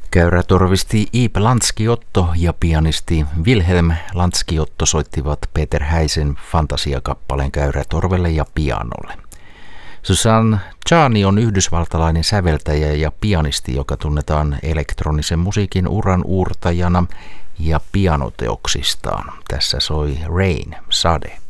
Käyrätorvisti Iip Lansky-Otto ja pianisti Wilhelm Lansky-Otto soittivat Peter Häisen fantasiakappaleen käyrätorvelle ja pianolle. Susanne Czarny on yhdysvaltalainen säveltäjä ja pianisti, joka tunnetaan elektronisen musiikin uran uurtajana ja pianoteoksistaan. Tässä soi Rain, sade.